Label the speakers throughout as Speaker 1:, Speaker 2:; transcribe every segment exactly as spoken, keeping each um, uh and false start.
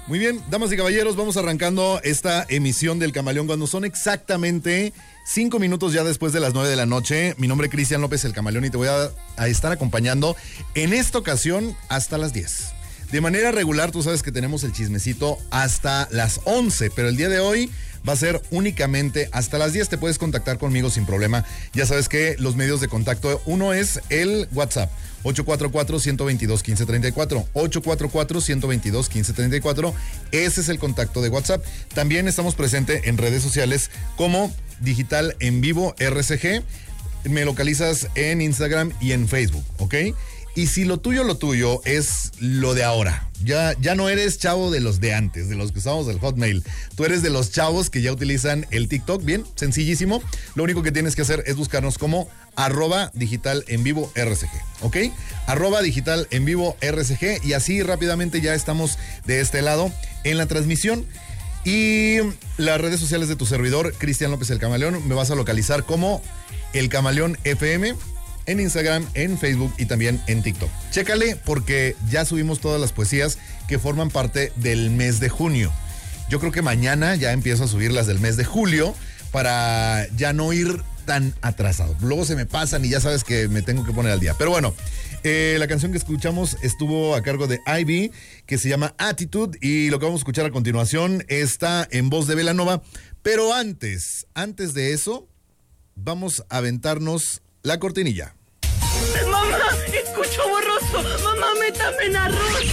Speaker 1: Muy bien, damas y caballeros, vamos arrancando esta emisión del Camaleón cuando son exactamente cinco minutos ya después de las nueve de la noche. Mi nombre es Cristian López, el Camaleón, y te voy a, a estar acompañando en esta ocasión hasta las diez. De manera regular, tú sabes que tenemos el chismecito hasta las once, pero el día de hoy va a ser únicamente hasta las diez. Te puedes contactar conmigo sin problema. Ya sabes que los medios de contacto, uno es el WhatsApp, ocho cuatro cuatro, uno dos dos, uno cinco tres cuatro, ocho cuatro cuatro, uno dos dos, uno cinco tres cuatro. Ese es el contacto de WhatsApp. También estamos presentes en redes sociales como Digital en Vivo R C G. Me localizas en Instagram y en Facebook, ¿ok? Y si lo tuyo, lo tuyo es lo de ahora, ya, ya no eres chavo de los de antes, de los que usamos el Hotmail, tú eres de los chavos que ya utilizan el TikTok, bien, sencillísimo, lo único que tienes que hacer es buscarnos como arroba digital en vivo R C G, ¿ok? Arroba digital en vivo R C G, y así rápidamente ya estamos de este lado en la transmisión. Y las redes sociales de tu servidor, Cristian López el Camaleón, me vas a localizar como El Camaleón F M, en Instagram, en Facebook y también en TikTok. Chécale porque ya subimos todas las poesías que forman parte del mes de junio. Yo creo que mañana ya empiezo a subir las del mes de julio para ya no ir tan atrasado. Luego se me pasan y ya sabes que me tengo que poner al día. Pero bueno, eh, la canción que escuchamos estuvo a cargo de Ivy, que se llama Attitude, y lo que vamos a escuchar a continuación está en voz de Belanova. Pero antes, antes de eso, vamos a aventarnos la cortinilla.
Speaker 2: ¡Mamá! ¡Escucho borroso! ¡Mamá, métame en arroz!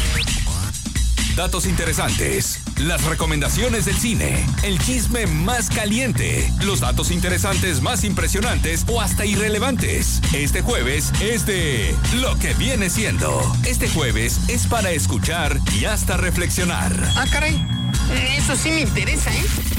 Speaker 3: Datos interesantes, las recomendaciones del cine, el chisme más caliente, los datos interesantes más impresionantes o hasta irrelevantes. Este jueves es de Lo que viene siendo. Este jueves es para escuchar y hasta reflexionar.
Speaker 4: Ah, caray. Eso sí me interesa, ¿eh?